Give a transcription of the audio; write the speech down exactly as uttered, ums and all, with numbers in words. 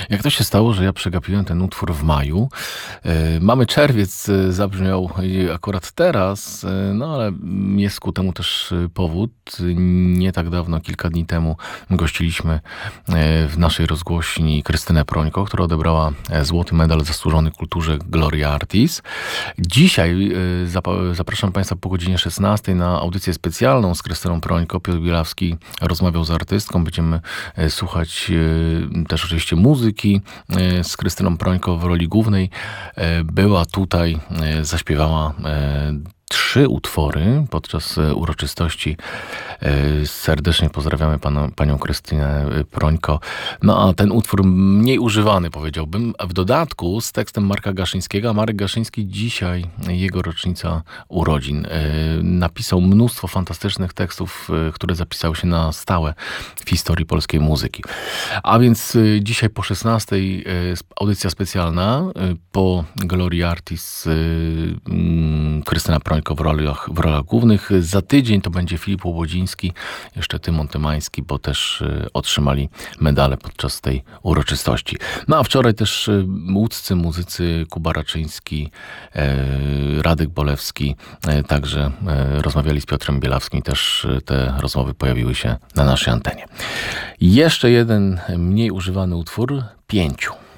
Jak to się stało, że ja przegapiłem ten utwór w maju? E, Mamy czerwiec, e, zabrzmiał e, akurat teraz, e, no ale jest ku temu też e, powód. Nie tak dawno, kilka dni temu gościliśmy e, w naszej rozgłośni Krystynę Prońko, która odebrała e, złoty medal zasłużony kulturze Gloria Artis. Dzisiaj e, zapa- zapraszam Państwa po godzinie szesnastej na audycję specjalną z Krystyną Prońko. Piotr Bielawski rozmawiał z artystką. Będziemy e, słuchać e, też oczywiście muzyki e, z Krystyną Prońko w roli głównej. E, była tutaj, e, zaśpiewała e, trzy utwory podczas e, uroczystości. E, Serdecznie pozdrawiamy panu, panią Krystynę Prońko. No a ten utwór mniej używany, powiedziałbym, a w dodatku z tekstem Marka Gaszyńskiego. A Marek Gaszyński dzisiaj, jego rocznica urodzin. E, Napisał mnóstwo fantastycznych tekstów, e, które zapisały się na stałe w historii polskiej muzyki. A więc e, dzisiaj po szesnastej e, sp- audycja specjalna, e, po Glorii Artis e, mm, Krystyna Prońko w rolach, w rolach głównych. Za tydzień to będzie Filip Łobodziński, jeszcze Tymon Tymański, bo też e, otrzymali medale podczas tej uroczystości. No a wczoraj też e, łódzcy muzycy Kuba Raczyński, e, Radek Bolewski, e, także e, rozmawiali z Piotrem Bielawskim. Też e, te rozmowy pojawiły się na naszej antenie. Jeszcze jeden mniej używany utwór, Pięciu.